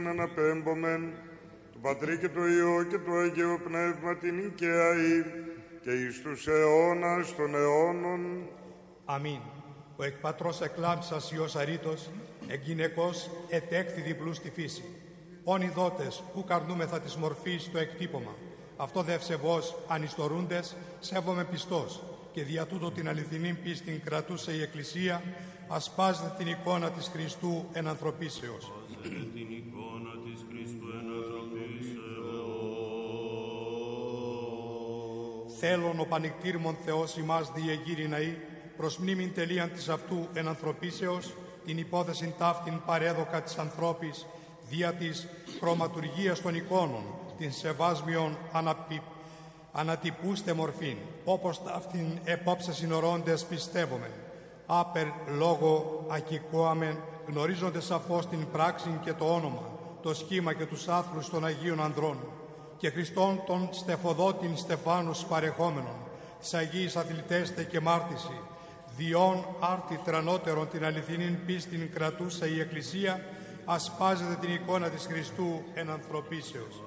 αναπέμπομεν, του Πατρί και του Υιού και του Αγίου Πνεύμα την Οικαία και εις τους αιώνας των αιώνων. Αμήν. Ο εκ πατρός εκλάμψας Υιός αρήτος, εκ γυναικός ετέκθη διπλού στη φύση. Όν ειδότες, ου καρνούμεθα της μορφής το εκτύπωμα. Αυτό δε ευσεβώς ανιστορούντες, σέβομαι πιστός, και δια τούτο την αληθινή πίστην κρατούσε η Εκκλησία, ασπάζεται την εικόνα της Χριστού εν ανθρωπίσεως. Θέλον ο πανικτήρμον Θεός ημάς διεγείρει ναή, προς μνήμην τελείαν της αυτού εν ανθρωπίσεως, την υπόθεσιν ταύτην παρέδοκα της ανθρώπης, δια της χρωματουργίας των εικόνων, την σεβάσμιον ανατυπούστε μορφήν, όπως ταύτην επόψε συνορώντες πιστεύομεν. Άπερ λόγο ακικόαμεν, γνωρίζονται σαφώς την πράξη και το όνομα, το σχήμα και τους άθλους των Αγίων Ανδρών, και Χριστόν των στεφοδότην Στεφάνους παρεχόμενων, της Αγίης αθλητέστε και μάρτυση, διόν άρτη τρανότερον την αληθινήν πίστην κρατούσε η Εκκλησία, ασπάζεται την εικόνα της Χριστού εν ανθρωπίσεως.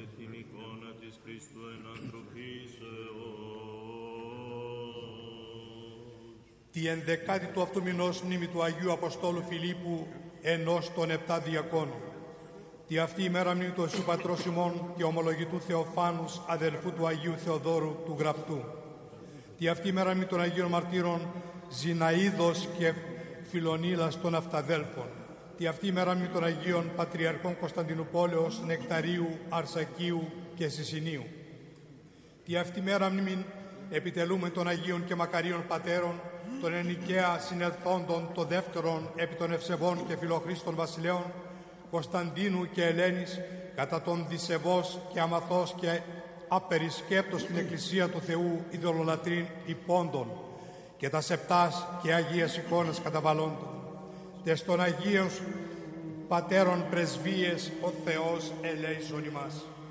Τη ενδεκάτη του αυτού μηνός μνήμη του Αγίου Αποστόλου Φιλίππου ενός των 7 διακόνων. Τη αυτή ημέρα μνήμη του Ιησού Πατρός ημών και ομολογητού Θεοφάνους αδελφού του Αγίου Θεοδόρου του Γραπτού. Τη αυτή ημέρα μνήμη των Αγίων Μαρτύρων Ζηναΐδος και Φιλονίλας των Αυταδέλφων. Τη αυτή ημέρα μνήμη των Αγίων Πατριαρχών Κωνσταντινουπόλεως, Νεκταρίου, Αρσακίου και Σισινίου. Τη αυτή ημέρα μνήμη επιτελούμε των Αγίων και Μακαρίων Πατέρων, των εν Νικαία συνελθόντων των δεύτερων επί των ευσεβών και φιλοχρήστων βασιλέων, Κωνσταντίνου και Ελένης, κατά τον δισεβός και αμαθός και απερισκέπτος στην Εκκλησία του Θεού ειδωλολατρήν υπόντων, και τα σεπτάς και Αγίας εικόνας καταβαλλόντων. Τες των Αγίων Πατέρων πρεσβείες ο Θεός ελέησον ημάς.